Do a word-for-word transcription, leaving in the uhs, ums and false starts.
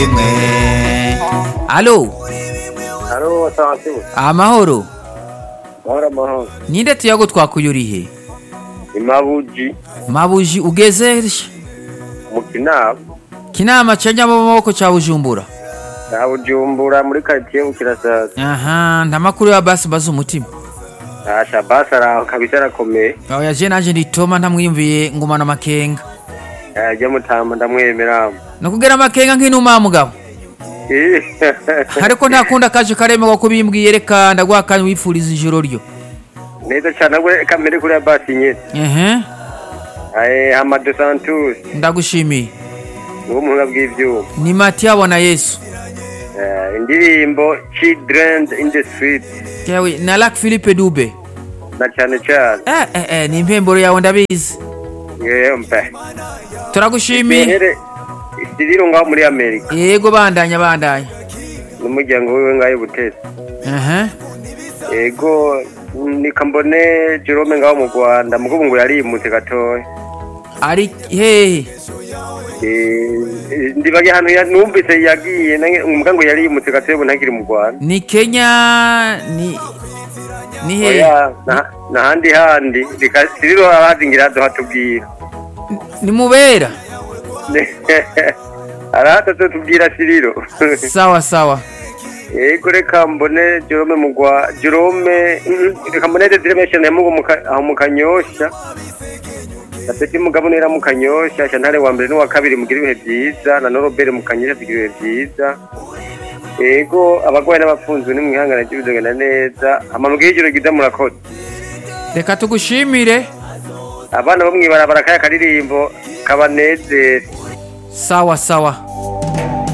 Alo, Haro Santu. amahoro. Mahoro mahoro. Ninde tuyago twakuyurihe? Imabuji Mabuji ugeze mu Kinama. Kinama canja mu maboko ca Bujumbura. Na Bujumbura muri quartier Bukirasaza. Aha, ndamakuru ya basi bazo umutima. Asha basa ra kabisa rakomeye. Oya je naje nditoma ntamwiyumviye ngumana makenga. Ajya mutamba ndamwemera. Nakugera makenga nk'inuma mugabo. Eh. Ariko ntakunda kaje karemerwa kubimbwiye reka ndagwakanye wifuriza ijoro ryo. Neza cyane gwe kamere kuri basi nye. Ehe. Aye Hamad Santos. Ndagushimiye. Ngo muhanga bw'ivyo. Ni Matia bona Yesu. Eh indirimbo Children in the Street. Kewe na Lac Philippe Dube. Na cyane cyane. Eh eh eh ni impembero yawe ndabizi. Yeye mpe. Turagushimiye. Isiriro ngaho muri Amerika. Yego bandanya bandanya. N'umuryango wiwe ngaho butese. Aha. Ego nikambone Jerome ngaho mu Rwanda mugo ngo yari imute gatoya. Ari he Eh ndibage hano ya numvise yagiye umvuga ngo yari imute gatoya bunagiri mu Rwanda. ni Kenya ni ni he Oya na na handi handi bikasiriro abazingira do hatubwira. ni mubera. Arata tubwira Siriro. Sawa sawa. Ego reka mbone Jerome mugwa Jerome reka mbone Dimension ya mugo mu Kanyosha. Atete mugabo nera mu Kanyosha cyantare wa mbere n'uwa kabiri mugira ibihe byiza na Robert mu Kanyosha tugira ibihe byiza. Ego abagwaye n'abafunzwe ni mwihangana cy'ibizogenda neza amanuka y'ijoro giza murakoze. Reka tugushimire. Abana bo mwibarabara kaya karirimbo kabaneze. Sawa sawa.